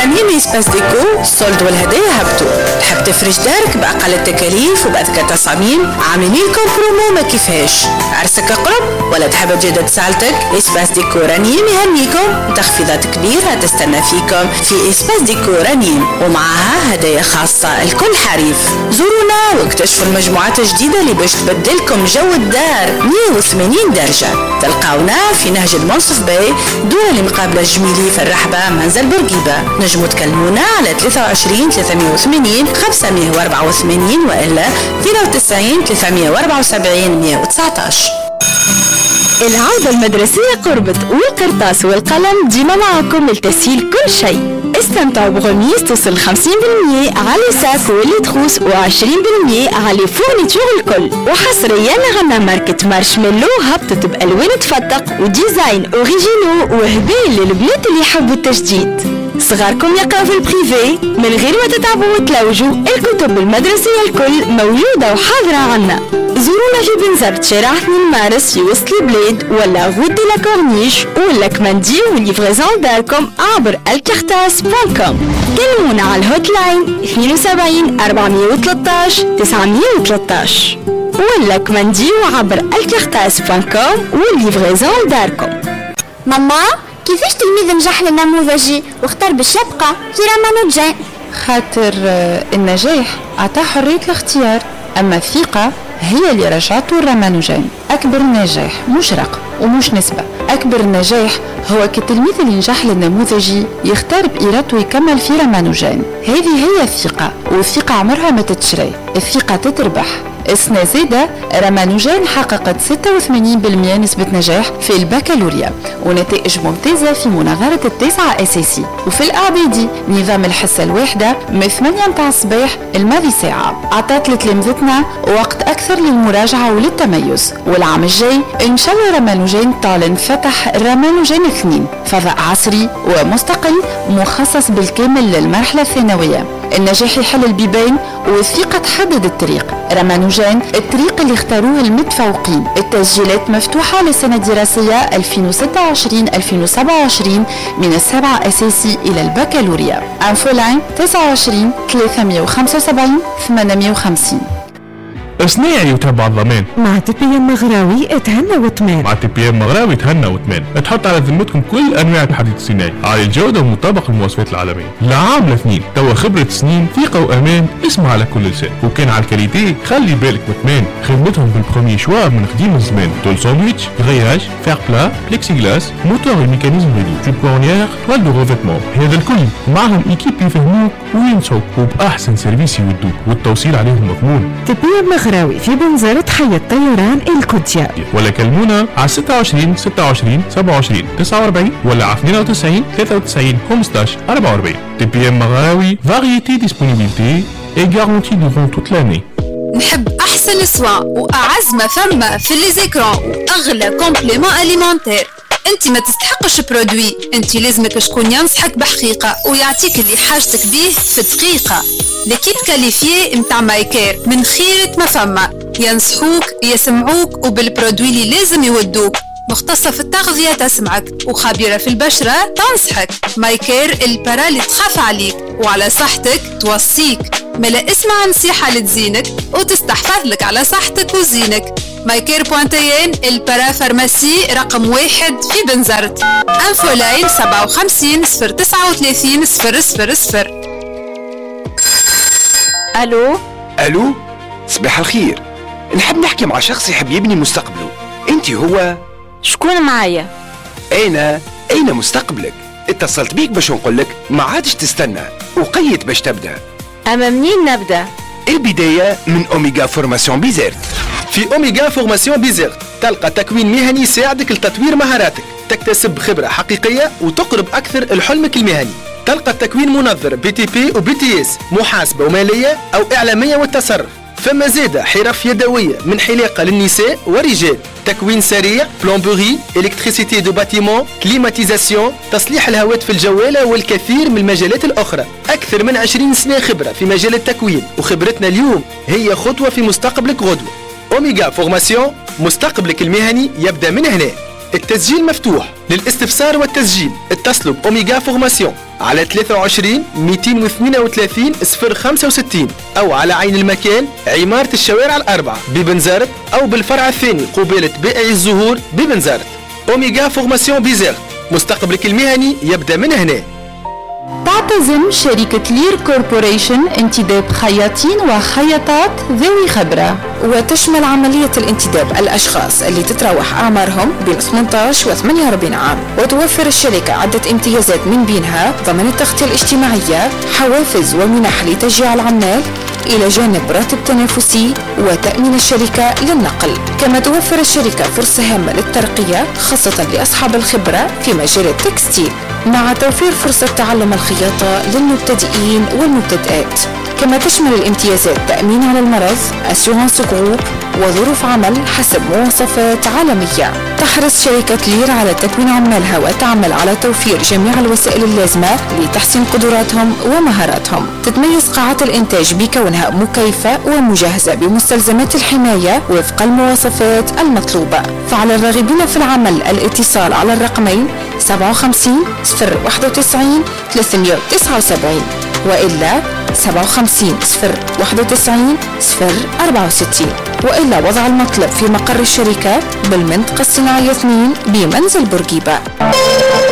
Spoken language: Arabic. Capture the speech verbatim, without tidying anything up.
رنيم إسباس ديكو الصولد والهدايا هبطوا. تحب تفرش دارك بأقل التكاليف وبأذكى تصاميم؟ عاملين لكم برومو ما كيفاش. عرسك أقرب ولا تحب تجدد سالتك؟ إسباس ديكو رنيم يهنيكم تخفيضات كبيرة تستنى فيكم في إسباس ديكو رنيم، ومعها هدايا خاصة الكل حريف. زورونا واكتشفوا المجموعات الجديدة اللي باش تبدلكم جو الدار مية وثمانين درجة. تلقاونا في نهج المنصف باي دون اللي مقابلة الجميلي في الرحبة منزل بورقيبة. نجموا تكلمونا على ثلاثة وعشرين ثلاثمية وثمانين خمسمية وأربعة وثمانين وإلا اثنين وتسعين ثلاثمية وأربعة وسبعين مية وتسعطاش. العودة المدرسية قربت والقرطاس والقلم ديما معكم لتسهيل كل شيء. استمتعوا بغميس توصل خمسين بالمية على ساك واللي تخوص وعشرين بالمية على فورنيتور الكل. وحصريا غنى ماركة مارشميلو هبطت بألوان تفتق وديزاين اوريجينو وهدايا للبنات اللي يحبوا التجديد. صغاركم يقراوا في البريفي من غير ما تتعبوا وتلوجوا، الكتب المدرسية الكل موجودة وحاضرة عنا. زورونا في بنزرت شارع اثنين مارس في وسط البلاد ولا غود دي لا كورنيش ولا كمانديو وليفريزون داركم عبر الكارتاس دوت كوم. كلمونا على الهوت لاين اثنين وسبعين أربعمية وثلاثطاش تسعمية وثلاثطاش ولا كمانديو عبر الكارتاس دوت كوم وليفريزون داركم. ماما كيفاش تلميذ نجح للنموذجي واختار باش يبقى في رامانوجان؟ خاطر النجاح عطاه حرية الاختيار، أما الثقة هي اللي رجعته الرامانوجان. أكبر نجاح مش رقم ومش نسبة، أكبر النجاح هو كالتلميذ اللي نجح للنموذجي يختار بإرادته يكمل في رامانوجان. هذه هي الثقة، والثقة عمرها ما تتشري، الثقة تتربح. السنة زادة رامانوجان حققت ستة وثمانين بالمية نسبة نجاح في البكالوريا ونتائج ممتازة في مناظرة التاسعة أساسي. وفي الأعدادي نظام الحصة الواحدة من ثمانية متاع الصباح الماضي ساعة عطات لتلامذتنا وقت أكثر للمراجعة وللتميز. والعام الجاي إن شاء الله رامانوجان تعلن فتح رامانوجان اثنين، فضاء عصري ومستقل مخصص بالكامل للمرحلة الثانوية. النجاح يحل البيبان والثقة تحدد الطريق. رامانوجان الطريق اللي اختاروه المتفوقين. التسجيلات مفتوحة للسنة الدراسية ألفين وستة وعشرين ألفين وسبعة وعشرين من السابعة أساسي إلى البكالوريا. انفولاين تسعة وعشرين ثلاثمية وخمسة وسبعين ثمانمية وخمسين. صناعي وتبع الضمان مع تي بي ام مغراوي اتهنى وتمان. مع تي بي ام مغراوي اتهنى وتمان. تحط على ذمتكم كل انواع الحديد الصناعي على الجوده ومطابق المواصفات العالميه. لعام لاثنين توا خبره سنين، ثقه وامان، اسمع على كل لسان. وكان على الكاليتي خلي بالك وتمان. خدمتهم بالبرومي شوا من قديم الزمان. طول ساندويتش، غرياج، فير بلا، بليكسي غلاس، موتور وميكانيزم ريدو، جوب كورنيير، توال دو ريفيتمون. هذا الكل معهم ايكيب يفهموك وينصحوك وباحسن سيرفيس يودوك والتوصيل عليهم مضمون. تي بي ام مغراوي في بنزرت حي الطيران الكوتيا. ولا كلمونا على ستة وعشرين ستة وعشرين سبعة وعشرين تسعة وأربعين ولا على اثنين وتسعين ثلاثة وتسعين خمسطاش أربعة وأربعين. تي بي ام مغراوي variété disponibilité et garantie durant toute l'année. نحب احسن سوا واعز ما فما في لي زيكرون واغلى كومبليمون اليمونتير. انت ما تستحقش برودوي، انت لازمك شكون ينصحك بحقيقه ويعطيك اللي حاجتك بيه في دقيقه. ليكيب كاليفيي متاع مايكير من خيرة ما فما، ينصحوك يسمعوك وبالبرودوي اللي لازم يودوك. مختصة في التغذية تسمعك وخبيرة في البشرة تنصحك. مايكير البرا اللي تخاف عليك وعلى صحتك توصيك. ملا اسمع نصيحة لتزينك وتستحفظ لك على صحتك وزينك. مايكير بوانتين البرا فارماسي رقم واحد في بنزرت. انفولاين سبعة وخمسين صفر تسعة وثلاثين صفر صفر صفر. الو الو صباح الخير. نحب نحكي مع شخص يحب يبني مستقبله. انت هو شكون معايا؟ انا اين مستقبلك؟ اتصلت بيك باش نقولك ما عادش تستنى وقيت باش تبدا. اما منين نبدا؟ البدايه من اوميغا فورماسيون بيزيرت. في اوميغا فورماسيون بيزيرت تلقى تكوين مهني يساعدك لتطوير مهاراتك، تكتسب خبره حقيقيه وتقرب اكثر لحلمك المهني. تلقى التكوين منظر بي تي بي وبي تي اس، محاسبه وماليه او اعلاميه والتصرف. فما زاده حرف يدويه من حلاقه للنساء والرجال، تكوين سريع، بلومبوري، الكتريسيتي دو باتيمون، كليماتيزاسيون، تصليح الهواتف الجوالة والكثير من المجالات الأخرى. أكثر من عشرين سنة خبرة في مجال التكوين، وخبرتنا اليوم هي خطوة في مستقبلك غدوة. أوميغا فورماسيون، مستقبلك المهني يبدأ من هنا. التسجيل مفتوح. للاستفسار والتسجيل اتصلوا بأوميغا فورماسيون على ثلاثة وعشرين مئتين واثنين وثلاثين صفر خمسة وستين أو على عين المكان عمارة الشوارع الأربعة ببنزرت أو بالفرع الثاني قبالة بائع الزهور ببنزرت. أوميغا فورماسيون بيزيغت، مستقبلك المهني يبدأ من هنا. تعتزم شركة لير كوربوريشن انتداب خياطين وخياطات ذوي خبرة، وتشمل عملية الانتداب الأشخاص اللي تتراوح أعمارهم بين ثمانية عشر و ثمانية وأربعين عام. وتوفر الشركة عدة امتيازات من بينها ضمن التغطية الاجتماعية، حوافز ومنح لتشجيع العمال، إلى جانب راتب تنافسي وتأمين الشركة للنقل. كما توفر الشركة فرصة هامة للترقية خاصة لأصحاب الخبرة في مجال التكستيل، مع توفير فرصة تعلم الخياطة للمبتدئين والمبتدئات. كما تشمل الامتيازات تأمين على المرض، أسيورانس جروب، وظروف عمل حسب مواصفات عالمية. تحرص شركة لير على تكوين عمالها وتعمل على توفير جميع الوسائل اللازمة لتحسين قدراتهم ومهاراتهم. تتميز قاعات الإنتاج بكونها مكيفة ومجهزة بمستلزمات الحماية وفق المواصفات المطلوبة. فعلى الراغبين في العمل الاتصال على الرقمين سبعة وخمسين صفر واحد وتسعين ثلاثمئة وتسعة وسبعين وإلا سبعة وخمسين صفر واحد وتسعين صفر أربعة وستين، وإلا وضع المطلب في مقر الشركة بالمنطقة الصناعية اثنين بمنزل بورقيبة.